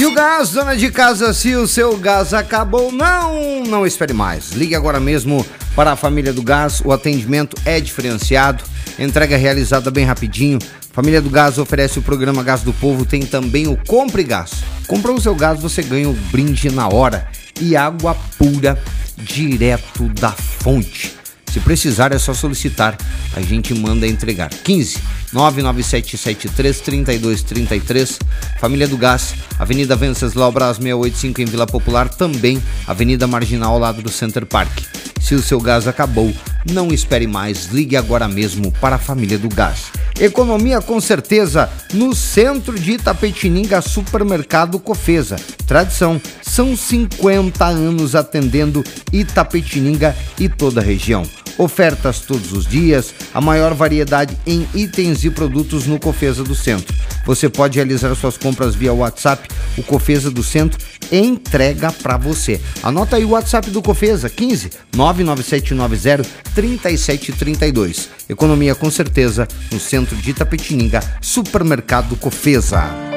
E o gás, dona de casa, se o seu gás acabou, não espere mais. Ligue agora mesmo para a Família do Gás, o atendimento é diferenciado, entrega realizada bem rapidinho. Família do Gás oferece o programa Gás do Povo, tem também o Compre Gás. Comprou o seu gás, você ganha o brinde na hora e água pura direto da fonte. Se precisar é só solicitar, a gente manda entregar. 15 99773 3233, Família do Gás, Avenida Venceslau Braz 685 em Vila Popular, também Avenida Marginal ao lado do Center Park. Se o seu gás acabou, não espere mais, ligue agora mesmo para a Família do Gás. Economia com certeza no centro de Itapetininga, Supermercado Cofesa. Tradição, são 50 anos atendendo Itapetininga e toda a região. Ofertas todos os dias, a maior variedade em itens e produtos no Cofesa do Centro. Você pode realizar suas compras via WhatsApp, o Cofesa do Centro entrega para você. Anota aí o WhatsApp do Cofesa, 15 99790 3732. Economia com certeza no centro de Itapetininga, Supermercado Cofesa.